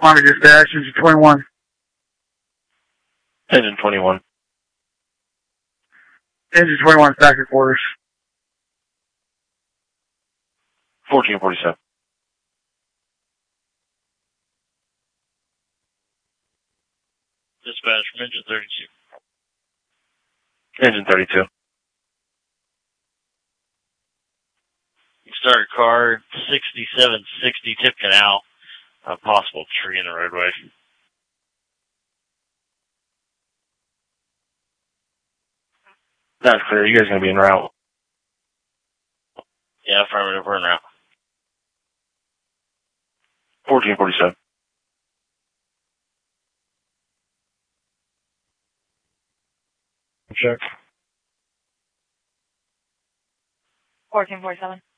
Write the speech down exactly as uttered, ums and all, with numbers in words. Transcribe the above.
Army dispatch, engine twenty-one. Engine twenty-one. Engine twenty-one, factory quarters. fourteen forty-seven. Dispatch from engine thirty-two. Engine thirty-two. Start car sixty-seven sixty Tip Canal. A possible tree in the roadway. That's clear. You guys are going to be en route. Yeah, affirmative. We're en route. fourteen forty-seven. Check. fourteen forty-seven.